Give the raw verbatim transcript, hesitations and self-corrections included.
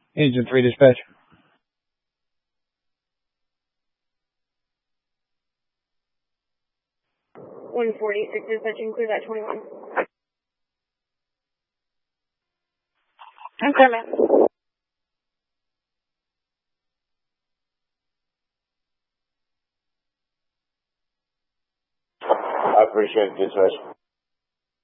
Engine three dispatch. one forty-six dispatching, clear that twenty-one. Okay, ma'am. I appreciate it, dispatch.